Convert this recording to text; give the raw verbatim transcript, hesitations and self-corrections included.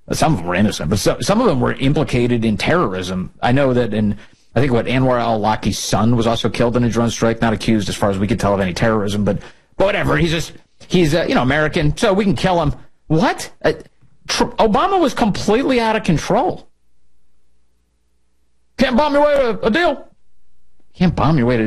Some of them were innocent, but so, some of them were implicated in terrorism. I know that in, I think what Anwar al-Awlaki's son was also killed in a drone strike, not accused as far as we could tell of any terrorism, but, but whatever. He's just, he's, uh, you know, American, so we can kill him. What? Uh, Tr- Obama was completely out of control. Can't bomb your way to a deal. Can't bomb your way to